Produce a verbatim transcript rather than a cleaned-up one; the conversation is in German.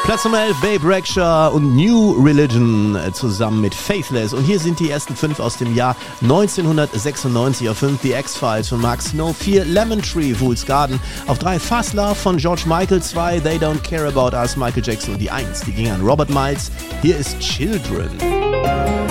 Platz Nummer elf, Babe Rexha und New Religion zusammen mit Faithless. Und hier sind die ersten fünf aus dem Jahr neunzehnhundertsechsundneunzig. Auf fünf, The X-Files von Mark Snow. vier, Lemon Tree, Fool's Garden. Auf drei, Fast Love von George Michael. zwei, They Don't Care About Us, Michael Jackson. Und die eins, die ging an Robert Miles. Hier ist Children.